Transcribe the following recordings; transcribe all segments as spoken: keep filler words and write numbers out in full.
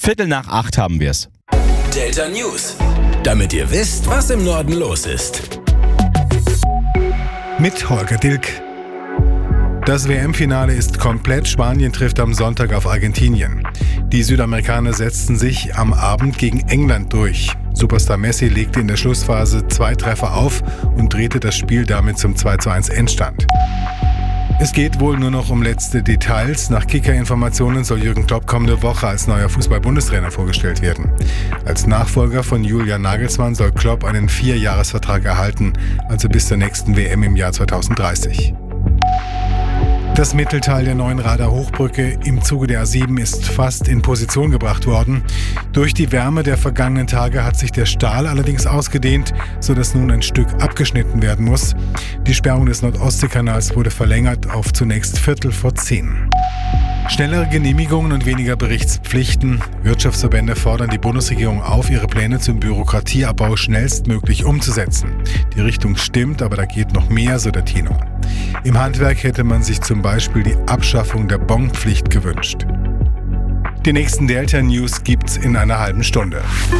Viertel nach acht haben wir's. Delta News. Damit ihr wisst, was im Norden los ist. Mit Holger Dilk. Das W M-Finale ist komplett. Spanien trifft am Sonntag auf Argentinien. Die Südamerikaner setzten sich am Abend gegen England durch. Superstar Messi legte in der Schlussphase zwei Treffer auf und drehte das Spiel damit zum zwei zu eins Endstand. Es geht wohl nur noch um letzte Details. Nach Kicker-Informationen soll Jürgen Klopp kommende Woche als neuer Fußball-Bundestrainer vorgestellt werden. Als Nachfolger von Julian Nagelsmann soll Klopp einen Vierjahresvertrag erhalten, also bis zur nächsten W M im Jahr zweitausenddreißig. Das Mittelteil der neuen Radar-Hochbrücke im Zuge der A sieben ist fast in Position gebracht worden. Durch die Wärme der vergangenen Tage hat sich der Stahl allerdings ausgedehnt, sodass nun ein Stück abgeschnitten werden muss. Die Sperrung des Nord-Ostsee-Kanals wurde verlängert auf zunächst Viertel vor zehn. Schnellere Genehmigungen und weniger Berichtspflichten. Wirtschaftsverbände fordern die Bundesregierung auf, ihre Pläne zum Bürokratieabbau schnellstmöglich umzusetzen. Die Richtung stimmt, aber da geht noch mehr, so der Tenor. Im Handwerk hätte man sich zum Beispiel die Abschaffung der Bonpflicht gewünscht. Die nächsten Delta News gibt's in einer halben Stunde.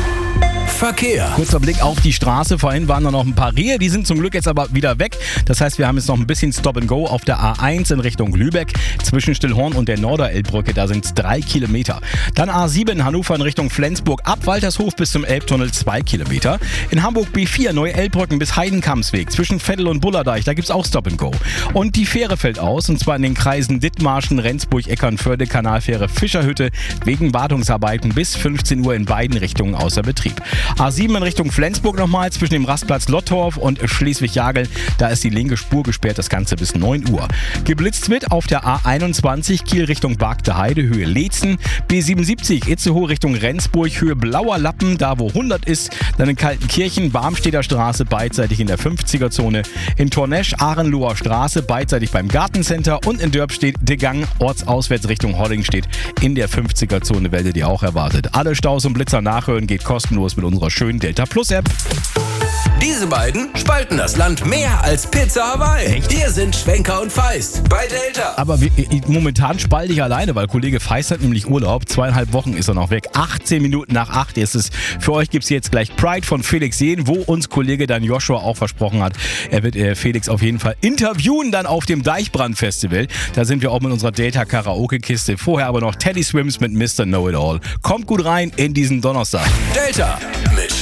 Verkehr. Kurzer Blick auf die Straße. Vorhin waren da noch ein paar Rehe, die sind zum Glück jetzt aber wieder weg. Das heißt, wir haben jetzt noch ein bisschen Stop and Go auf der A eins in Richtung Lübeck. Zwischen Stillhorn und der Norderelbbrücke, da sind es drei Kilometer. Dann A sieben Hannover in Richtung Flensburg ab Waltershof bis zum Elbtunnel zwei Kilometer. In Hamburg B vier Neu-Elbbrücken bis Heidenkampsweg. Zwischen Veddel und Bullerdeich, da gibt es auch Stop and Go. Und die Fähre fällt aus, und zwar in den Kreisen Dithmarschen, Rendsburg, Eckernförde, Kanalfähre Fischerhütte wegen Wartungsarbeiten bis fünfzehn Uhr in beiden Richtungen außer Betrieb. A sieben in Richtung Flensburg nochmal zwischen dem Rastplatz Lottorf und Schleswig-Jagel. Da ist die linke Spur gesperrt, das Ganze bis neun Uhr. Geblitzt wird auf der A einundzwanzig Kiel Richtung Bargte Heide, Höhe Leetzen. B siebenundsiebzig Itzehoe Richtung Rendsburg, Höhe Blauer Lappen, da wo hundert ist. Dann in Kaltenkirchen, Barmstedter Straße, beidseitig in der fünfziger-Zone. In Tornesch, Ahrenloher Straße, beidseitig beim Gartencenter. Und in Dörpstedt, Degang, ortsauswärts Richtung Hoddingstedt in der fünfziger-Zone, werdet ihr auch erwartet. Alle Staus und Blitzer nachhören geht kostenlos mit unserer schönen Delta Plus App. Diese beiden spalten das Land mehr als Pizza Hawaii. Echt? Hier sind Schwenker und Feist bei Delta. Aber wir, momentan spalte ich alleine, weil Kollege Feist hat nämlich Urlaub. Zweieinhalb Wochen ist er noch weg. achtzehn Minuten nach acht ist es. Für euch gibt es jetzt gleich Pride von Felix Jähn, wo uns Kollege dann Joshua auch versprochen hat, er wird äh, Felix auf jeden Fall interviewen dann auf dem Deichbrand-Festival. Da sind wir auch mit unserer Delta-Karaoke-Kiste. Vorher aber noch Teddy Swims mit Mister Know-It-All. Kommt gut rein in diesen Donnerstag. Delta mit